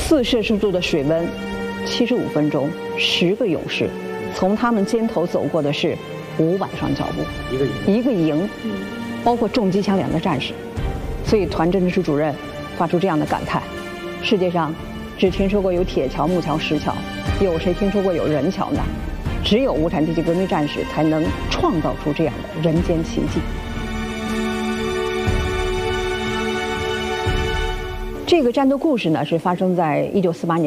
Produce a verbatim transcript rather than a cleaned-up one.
四摄氏度的水温，七十五分钟，十个勇士，从他们肩头走过的是五百双脚步， 一个营， 一个营，包括重机枪两个战士。所以团政治室主任发出这样的感叹：世界上只听说过有铁桥、木桥、石桥，有谁听说过有人桥呢？只有无产阶级革命战士才能创造出这样的人间奇迹。这个战斗故事呢，是发生在一九四八年。